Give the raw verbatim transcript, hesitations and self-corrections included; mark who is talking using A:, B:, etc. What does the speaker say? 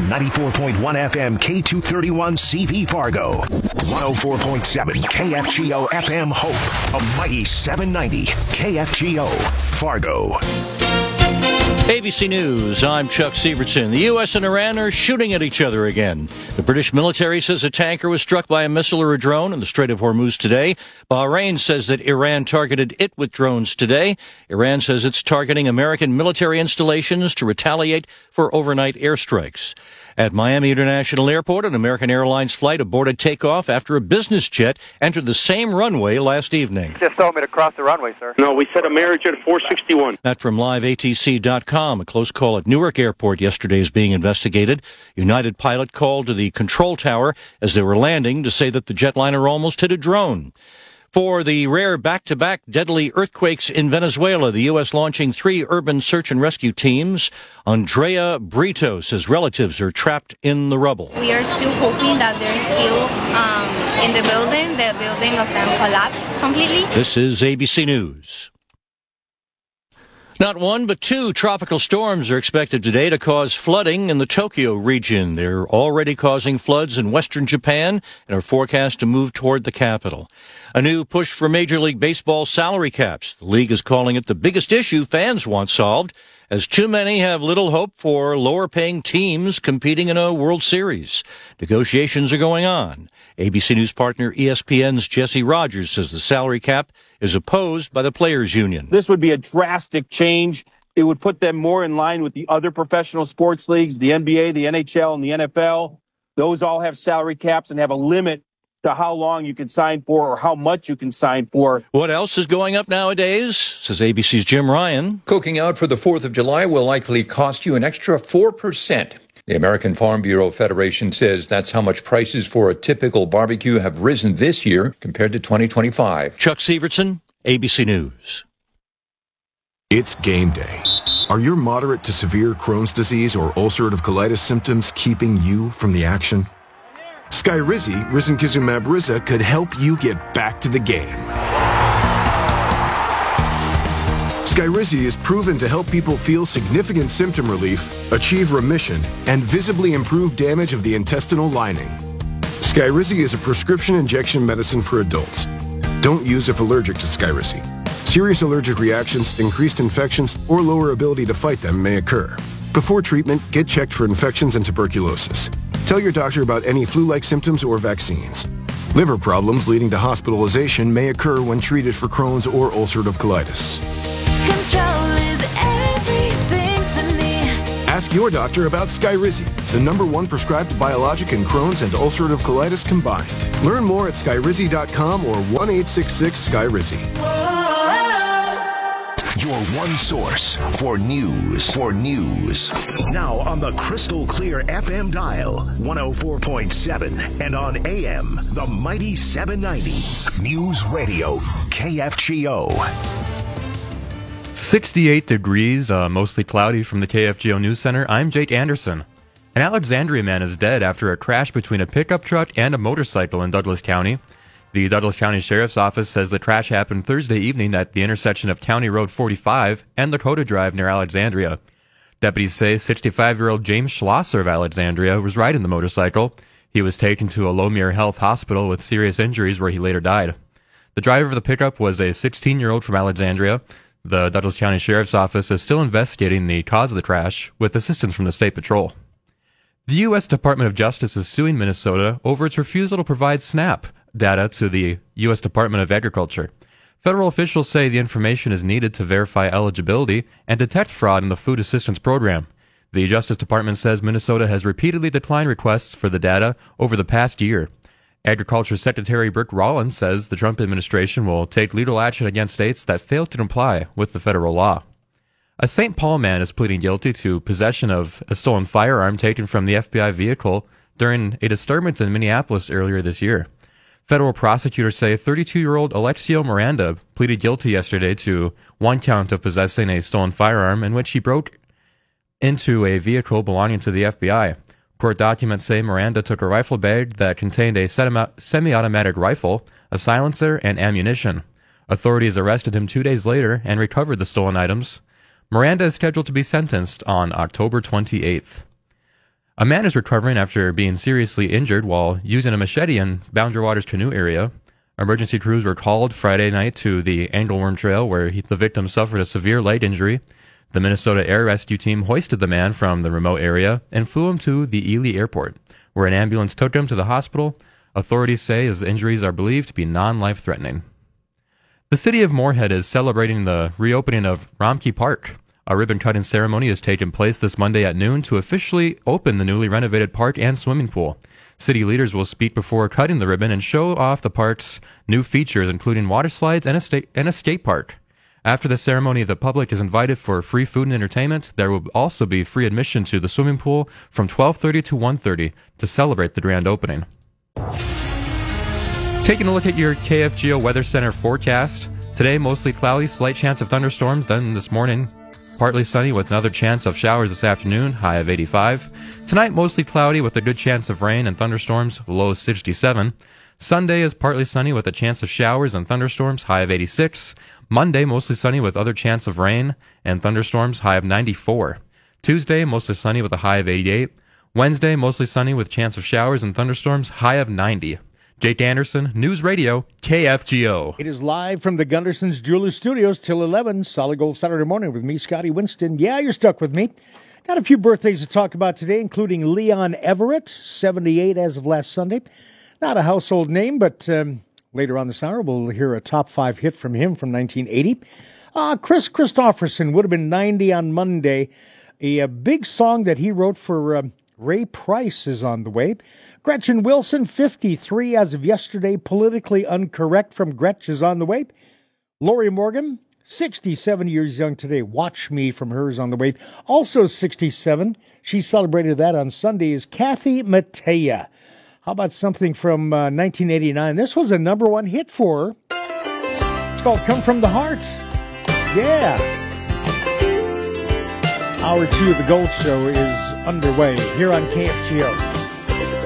A: ninety-four point one F M K two thirty-one C V Fargo, one oh four point seven K F G O F M Hope, a mighty seven ninety K F G O Fargo.
B: A B C News, I'm Chuck Severson. The U S and Iran are shooting at each other again. The British military says a tanker was struck by a missile or a drone in the Strait of Hormuz today. Bahrain says that Iran targeted it with drones today. Iran says it's targeting American military installations to retaliate for overnight airstrikes. At Miami International Airport, an American Airlines flight aborted takeoff after a business jet entered the same runway last evening.
C: Just told me to cross the runway, sir.
D: No, we set a marriage at four sixty-one.
B: That from live A T C dot com. A close call at Newark Airport yesterday is being investigated. United pilot called to the control tower as they were landing to say that the jetliner almost hit a drone. For the rare back-to-back deadly earthquakes in Venezuela, the U S launching three urban search and rescue teams. Andrea Brito says relatives are trapped in the rubble.
E: We are still hoping that they're still um, in the building. The building of them collapsed completely.
B: This is A B C News. Not one, but two tropical storms are expected today to cause flooding in the Tokyo region. They're already causing floods in western Japan and are forecast to move toward the capital. A new push for Major League Baseball salary caps. The league is calling it the biggest issue fans want solved, as too many have little hope for lower-paying teams competing in a World Series. Negotiations are going on. A B C News partner E S P N's Jesse Rogers says the salary cap is opposed by the Players Union.
F: This would be a drastic change. It would put them more in line with the other professional sports leagues, the N B A, the N H L, and the N F L. Those all have salary caps and have a limit to how long you can sign for or how much you can sign for.
B: What else is going up nowadays, says A B C's Jim Ryan.
G: Cooking out for the fourth of July will likely cost you an extra four percent. The American Farm Bureau Federation says that's how much prices for a typical barbecue have risen this year compared to twenty twenty-five.
B: Chuck Severson, A B C News.
H: It's game day. Are your moderate to severe Crohn's disease or ulcerative colitis symptoms keeping you from the action? Skyrizi, risankizumab Riza, could help you get back to the game. Skyrizi is proven to help people feel significant symptom relief, achieve remission, and visibly improve damage of the intestinal lining. Skyrizi is a prescription injection medicine for adults. Don't use if allergic to Skyrizi. Serious allergic reactions, increased infections, or lower ability to fight them may occur. Before treatment, get checked for infections and tuberculosis. Tell your doctor about any flu-like symptoms or vaccines. Liver problems leading to hospitalization may occur when treated for Crohn's or ulcerative colitis.
I: Control is everything to me.
H: Ask your doctor about Skyrizi, the number one prescribed biologic in Crohn's and ulcerative colitis combined. Learn more at skyrizi dot com or one eight six six Skyrizi.
A: Your one source for news. For news. Now on the crystal clear F M dial, one oh four point seven, and on A M, the mighty seven ninety. News Radio, K F G O.
J: sixty-eight degrees, uh, mostly cloudy from the K F G O News Center. I'm Jake Anderson. An Alexandria man is dead after a crash between a pickup truck and a motorcycle in Douglas County. The Douglas County Sheriff's Office says the crash happened Thursday evening at the intersection of County Road forty-five and Lakota Drive near Alexandria. Deputies say sixty-five-year-old James Schlosser of Alexandria was riding the motorcycle. He was taken to a Lomere Health Hospital with serious injuries where he later died. The driver of the pickup was a sixteen-year-old from Alexandria. The Douglas County Sheriff's Office is still investigating the cause of the crash with assistance from the State Patrol. The U S Department of Justice is suing Minnesota over its refusal to provide SNAP data to the U S Department of Agriculture. Federal officials say the information is needed to verify eligibility and detect fraud in the food assistance program. The Justice Department says Minnesota has repeatedly declined requests for the data over the past year. Agriculture Secretary Brick Rollins says the Trump administration will take legal action against states that fail to comply with the federal law. A Saint Paul man is pleading guilty to possession of a stolen firearm taken from the F B I vehicle during a disturbance in Minneapolis earlier this year. Federal prosecutors say thirty-two-year-old Alexio Miranda pleaded guilty yesterday to one count of possessing a stolen firearm in which he broke into a vehicle belonging to the F B I. Court documents say Miranda took a rifle bag that contained a semi-automatic rifle, a silencer, and ammunition. Authorities arrested him two days later and recovered the stolen items. Miranda is scheduled to be sentenced on October twenty-eighth. A man is recovering after being seriously injured while using a machete in Boundary Waters Canoe area. Emergency crews were called Friday night to the Angleworm Trail where he, the victim suffered a severe leg injury. The Minnesota Air Rescue Team hoisted the man from the remote area and flew him to the Ely Airport, where an ambulance took him to the hospital. Authorities say his injuries are believed to be non-life-threatening. The city of Moorhead is celebrating the reopening of Romkey Park. A ribbon-cutting ceremony is taking place this Monday at noon to officially open the newly renovated park and swimming pool. City leaders will speak before cutting the ribbon and show off the park's new features, including water slides and a, sta- and a skate park. After the ceremony, the public is invited for free food and entertainment. There will also be free admission to the swimming pool from twelve thirty to one thirty to celebrate the grand opening. Taking a look at your K F G O Weather Center forecast. Today, mostly cloudy, slight chance of thunderstorms. Then this morning, partly sunny with another chance of showers this afternoon, high of eighty-five. Tonight, mostly cloudy with a good chance of rain and thunderstorms, low of sixty-seven. Sunday is partly sunny with a chance of showers and thunderstorms, high of eighty-six. Monday, mostly sunny with other chance of rain and thunderstorms, high of ninety-four. Tuesday, mostly sunny with a high of eighty-eight. Wednesday, mostly sunny with chance of showers and thunderstorms, high of ninety. Jake Anderson, News Radio, K F G O.
C: It is live from the Gunderson's Jewelers Studios till eleven, Solid Gold Saturday morning with me, Scotty Winston. Yeah, you're stuck with me. Got a few birthdays to talk about today, including Leon Everett, seventy-eight as of last Sunday. Not a household name, but um, later on this hour we'll hear a top five hit from him from nineteen eighty. Uh, Chris Christopherson would have been ninety on Monday. A, a big song that he wrote for uh, Ray Price is on the way. Gretchen Wilson, fifty-three as of yesterday. Politically Uncorrect from Gretch is on the way. Lori Morgan, sixty-seven years young today. Watch Me from her is on the way. Also sixty-seven. She celebrated that on Sunday. Is Kathy Mattea. How about something from uh, nineteen eighty-nine? This was a number one hit for her. It's called Come From the Heart. Yeah. Hour two of the Gold Show is underway here on K F G O.